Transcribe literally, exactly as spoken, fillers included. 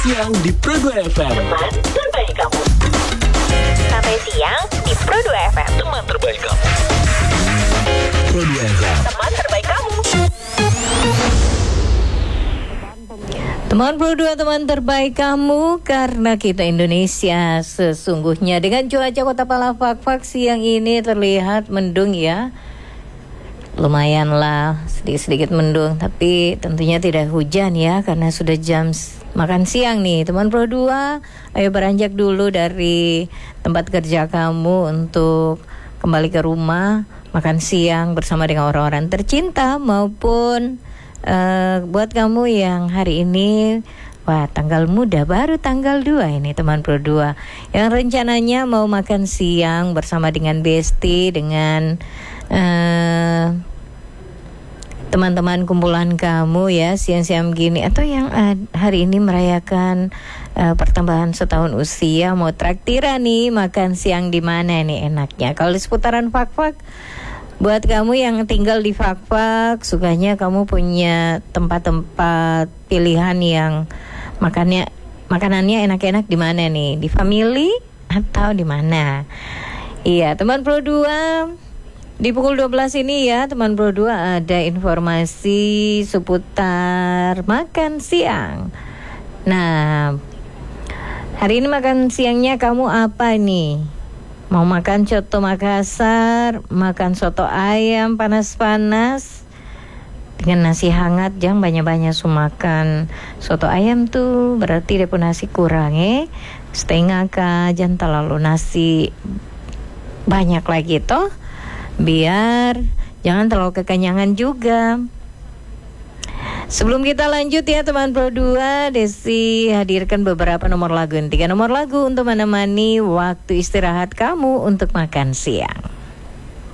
Siang di Pro dua F M. Teman terbaik kamu. Sampai siang di Pro dua F M. Teman terbaik kamu. Pro dua F M. Teman terbaik kamu. Teman Pro dua, teman terbaik kamu, karena kita Indonesia sesungguhnya. Dengan cuaca Kota Palafak siang ini terlihat mendung ya. Lumayan lah, sedikit-sedikit mendung, tapi tentunya tidak hujan ya, karena sudah jam makan siang nih. Teman Pro dua, ayo beranjak dulu dari tempat kerja kamu untuk kembali ke rumah, makan siang bersama dengan orang-orang tercinta, maupun uh, buat kamu yang hari ini, wah tanggal muda, baru tanggal dua ini teman Pro dua, yang rencananya mau makan siang bersama dengan Besti, dengan Uh, teman-teman kumpulan kamu ya, siang-siang gini, atau yang uh, hari ini merayakan uh, pertambahan setahun usia, mau traktiran nih, makan siang di mana nih enaknya? Kalau di seputaran Fakfak, buat kamu yang tinggal di Fakfak, sukanya kamu punya tempat-tempat pilihan yang makannya makanannya enak-enak di mana nih? Di Family atau di mana? Iya, teman Pro dua. Di pukul dua belas ini ya, teman Pro dua, ada informasi seputar makan siang. Nah, hari ini makan siangnya kamu apa nih? Mau makan coto Makassar, makan soto ayam panas-panas dengan nasi hangat, jangan banyak-banyak makan soto ayam tuh, berarti depo nasi kurang eh. Setengah kah, jangan terlalu nasi banyak lagi toh. Biar jangan terlalu kekenyangan juga. Sebelum kita lanjut ya teman Pro dua, Desi hadirkan beberapa nomor lagu. Tiga nomor lagu untuk menemani waktu istirahat kamu untuk makan siang.